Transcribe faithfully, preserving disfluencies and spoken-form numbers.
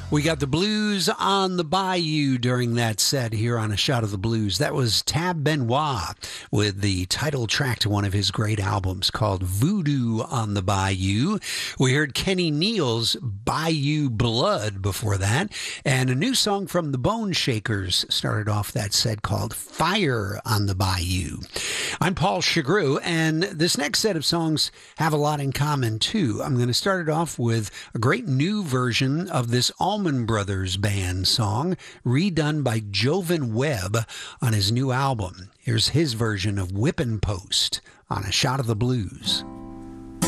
We got the blues on the bayou during that set here on A Shot of the Blues. That was Tab Benoit with the title track to one of his great albums called Voodoo on the Bayou. We heard Kenny Neal's Bayou Blood before that, and a new song from the Bone Shakers started off that set called Fire on the Bayou. I'm Paul Chagru, and this next set of songs have a lot in common too. I'm going to start it off with a great new version of this Allman Brothers Band song, redone by Jovan Webb on his new album. Here's his version of Whippin' Post on A Shot of the Blues.